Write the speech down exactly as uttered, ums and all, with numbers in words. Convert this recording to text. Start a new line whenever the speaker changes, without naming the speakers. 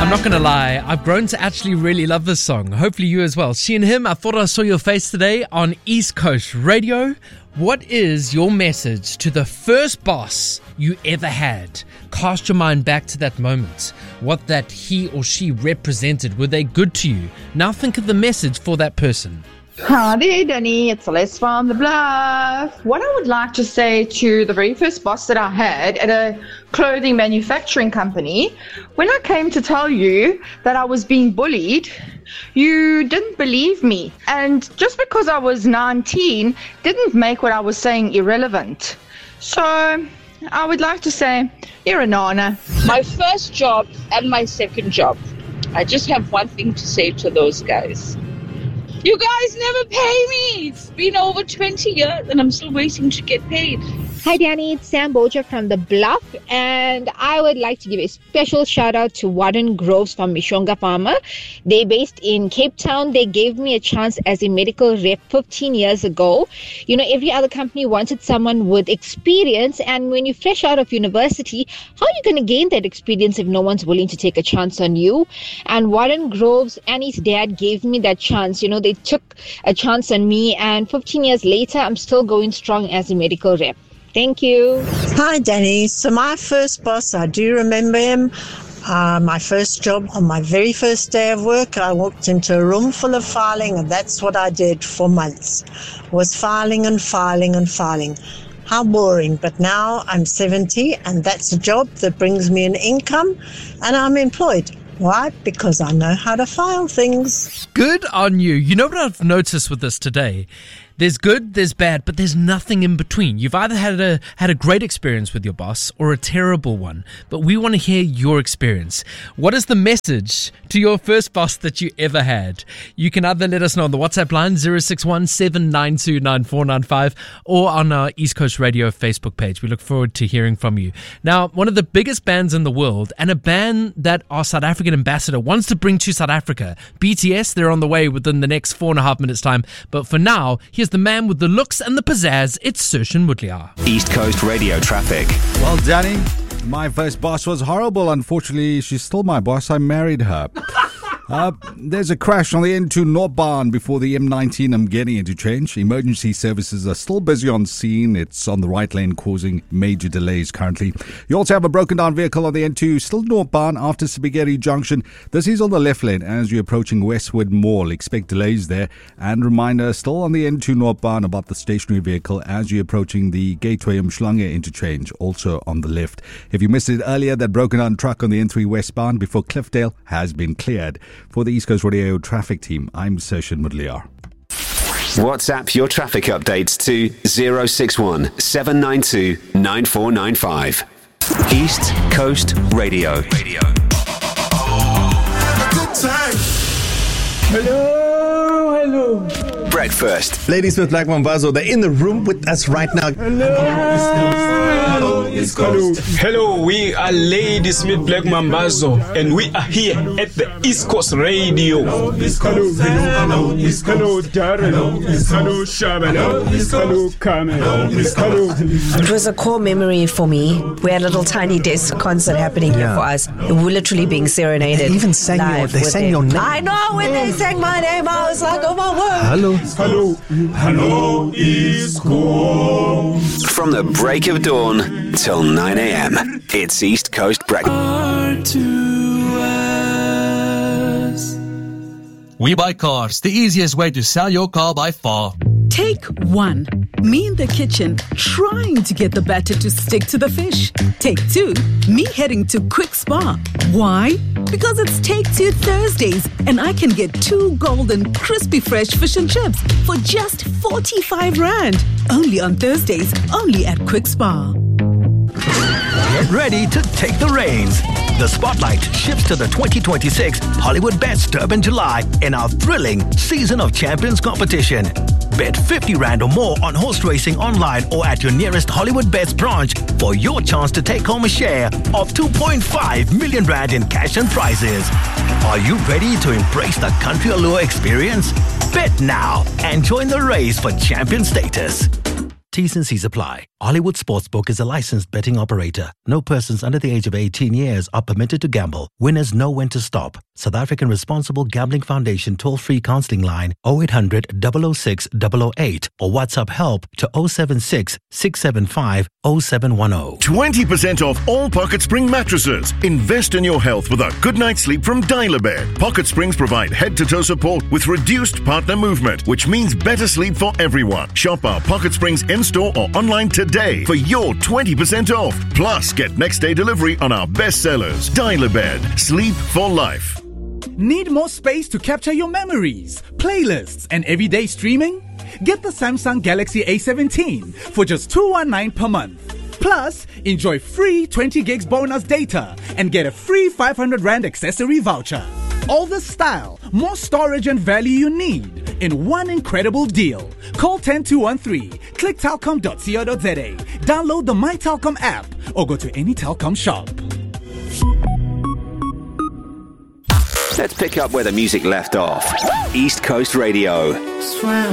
I'm not going to lie, I've grown to actually really love this song. Hopefully you as well. She and Him, I thought I saw your face today on East Coast Radio. What is your message to the first boss you ever had? Cast your mind back to that moment. What that he or she represented. Were they good to you? Now think of the message for that person.
Hi there, Danny. It's Celeste from the Bluff. What I would like to say to the very first boss that I had at a clothing manufacturing company, when I came to tell you that I was being bullied, you didn't believe me. And just because I was nineteen didn't make what I was saying irrelevant. So I would like to say, you're a nana.
My first job and my second job. I just have one thing to say to those guys. You guys never pay me. It's been over twenty years and I'm still waiting to get paid.
Hi Danny, it's Sam Boja from The Bluff, and I would like to give a special shout out to Warden Groves from Mishonga Farmer. They're based in Cape Town. They gave me a chance as a medical rep fifteen years ago. You know, every other company wanted someone with experience, and when you're fresh out of university, how are you going to gain that experience if no one's willing to take a chance on you? And Warden Groves and his dad gave me that chance. You know, they took a chance on me, and fifteen years later, I'm still going strong as a medical rep. Thank you.
Hi, Danny. So my first boss, I do remember him. Uh, my first job, on my very first day of work, I walked into a room full of filing, and that's what I did for months, was filing and filing and filing. How boring. But now I'm seventy, and that's a job that brings me an income, and I'm employed. Why? Because I know how to file things.
Good on you. You know what I've noticed with this today? There's good, there's bad, but there's nothing in between. You've either had a had a great experience with your boss or a terrible one, but we want to hear your experience. What is the message to your first boss that you ever had? You can either let us know on the WhatsApp line zero six one seven nine two nine four nine five or on our East Coast Radio Facebook page. We look forward to hearing from you. Now, one of the biggest bands in the world, and a band that our South African ambassador wants to bring to South Africa, B T S, they're on the way within the next four and a half minutes time. But for now, here's the man with the looks and the pizzazz. It's Saoirse Mudliar.
East Coast Radio traffic.
Well, Danny, my first boss was horrible. Unfortunately, she's still my boss. I married her. Uh, there's a crash on the N two northbound before the M nineteen Mgeni interchange. Emergency services are still busy on scene. It's on the right lane, causing major delays currently. You also have a broken down vehicle on the N two, still northbound after Spaghetti Junction. This is on the left lane as you're approaching Westwood Mall. Expect delays there. And reminder, still on the N two northbound about the stationary vehicle as you're approaching the Gateway Umhlanga interchange, also on the left. If you missed it earlier, that broken down truck on the N three westbound before Cliffdale has been cleared. For the East Coast Radio traffic team, I'm Saoirse Mudliar.
WhatsApp your traffic updates to zero six one seven nine two nine four nine five. East Coast Radio. Radio.
Hello, hello.
Breakfast.
Ladies with Black Mambazo, they're in the room with us right now. Hello. Hello.
Hello, we are Ladies with Black Mambazo, and we are here at the East Coast Radio.
Hello, hello, hello, hello, Darren. Hello, Shaban. Hello, Carmen. Hello.
It was a core memory for me. We had a little tiny desk concert happening here yeah. for us. We were literally being serenaded.
They even sang your, they sang your name.
I know, when they sang my name, I was like, oh my word.
Hello.
Hello. Hello, East Coast.
From the break of dawn till nine a.m. It's East Coast Breakfast.
We Buy Cars, the easiest way to sell your car by far.
Take one. Me in the kitchen trying to get the batter to stick to the fish. Take two. Me heading to Quick Spa. Why? Because it's Take Two Thursdays and I can get two golden crispy fresh fish and chips for just forty-five rand. Only on Thursdays, only at Quick Spa.
Get ready to take the reins. The spotlight shifts to the twenty twenty-six Hollywood Bets Durban July in our thrilling Season of Champions competition. Bet fifty rand or more on horse racing online or at your nearest Hollywood Bets branch for your chance to take home a share of two point five million rand in cash and prizes. Are you ready to embrace the country allure experience? Bet now and join the race for champion status. T's and C's apply. Hollywood Sportsbook is a licensed betting operator. No persons under the age of eighteen years are permitted to gamble. Winners know when to stop. South African Responsible Gambling Foundation toll-free counseling line oh eight hundred, double oh six, double oh eight or WhatsApp help to oh seven six, six seven five, oh seven one oh.
twenty percent off all Pocket Spring mattresses. Invest in your health with a good night's sleep from Dial-A-Bed. Pocket Springs provide head-to-toe support with reduced partner movement, which means better sleep for everyone. Shop our Pocket Springs in-store or online today for your twenty percent off. Plus, get next-day delivery on our best sellers. Dial-A-Bed. Sleep for life.
Need more space to capture your memories, playlists, and everyday streaming? Get the Samsung Galaxy A seventeen for just two hundred nineteen per month. Plus, enjoy free twenty gigs bonus data and get a free five hundred rand accessory voucher. All the style, more storage and value you need in one incredible deal. Call one oh two one three, click telkom dot co dot za, download the My Telkom app or go to any Telkom shop.
Let's pick up where the music left off. East Coast Radio.
Swam